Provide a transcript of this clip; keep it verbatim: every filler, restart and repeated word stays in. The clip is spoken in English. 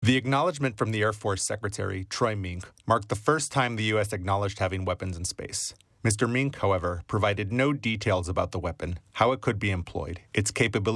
The acknowledgement from the Air Force Secretary, Troy Mink, marked the first time the U S acknowledged having weapons in space. Mister Mink, however, provided no details about the weapon, how it could be employed, its capability,